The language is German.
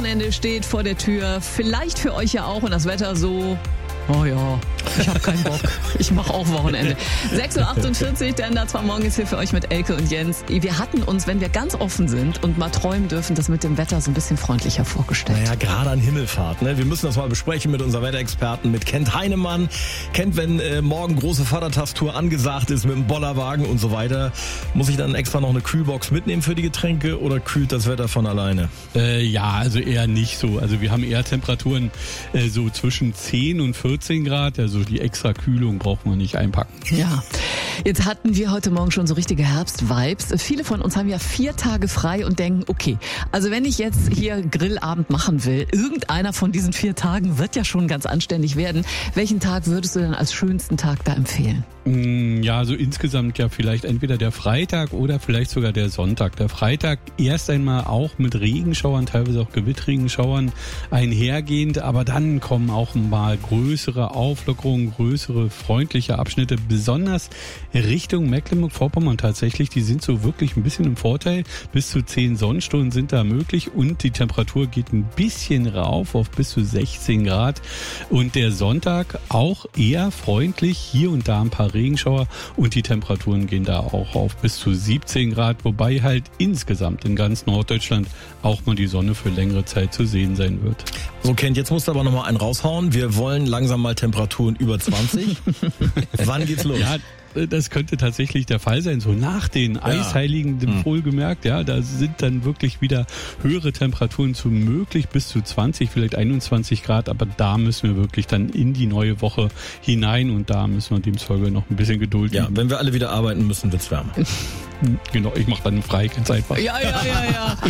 Wochenende steht vor der Tür. Vielleicht für euch ja auch und das Wetter so... Oh ja, ich habe keinen Bock. Ich mache auch Wochenende. 6.48 Uhr, denn das war morgens hier für euch mit Elke und Jens. Wir hatten uns, wenn wir ganz offen sind und mal träumen dürfen, das mit dem Wetter so ein bisschen freundlicher vorgestellt. Naja, gerade an Himmelfahrt. Ne? Wir müssen das mal besprechen mit unserem Wetterexperten, mit Kent Heinemann. Kent, wenn morgen große Vatertagstour angesagt ist mit dem Bollerwagen und so weiter, muss ich dann extra noch eine Kühlbox mitnehmen für die Getränke oder kühlt das Wetter von alleine? Ja, also eher nicht so. Also wir haben eher Temperaturen so zwischen 10 und 14 Grad. Also die extra Kühlung braucht man nicht einpacken. Ja, jetzt hatten wir heute Morgen schon so richtige Herbst-Vibes. Viele von uns haben ja 4 Tage frei und denken, okay, also wenn ich jetzt hier Grillabend machen will, irgendeiner von diesen 4 Tagen wird ja schon ganz anständig werden. Welchen Tag würdest du denn als schönsten Tag da empfehlen? Ja, so insgesamt ja vielleicht entweder der Freitag oder vielleicht sogar der Sonntag. Der Freitag erst einmal auch mit Regenschauern, teilweise auch gewittrigen Schauern einhergehend, aber dann kommen auch mal größere Auflockerungen, größere freundliche Abschnitte, besonders Richtung Mecklenburg-Vorpommern tatsächlich. Die sind so wirklich ein bisschen im Vorteil. Bis zu 10 Sonnenstunden sind da möglich und die Temperatur geht ein bisschen rauf auf bis zu 16 Grad. Und der Sonntag auch eher freundlich, hier und da ein paar Regenschauer und die Temperaturen gehen da auch auf bis zu 17 Grad, wobei halt insgesamt in ganz Norddeutschland auch mal die Sonne für längere Zeit zu sehen sein wird. So, Kent, jetzt musst du aber noch mal einen raushauen. Wir wollen langsam mal Temperaturen über 20. Wann geht's los? Ja, das könnte tatsächlich der Fall sein, so nach den Eisheiligen, wohlgemerkt, ja, da sind dann wirklich wieder höhere Temperaturen zu möglich, bis zu 20, vielleicht 21 Grad, aber da müssen wir wirklich dann in die neue Woche hinein und da müssen wir demzufolge noch ein bisschen Geduld Ja, üben. wenn wir alle wieder arbeiten müssen, wird's wärmer. Genau, ich mache dann frei, ganz einfach. Ja.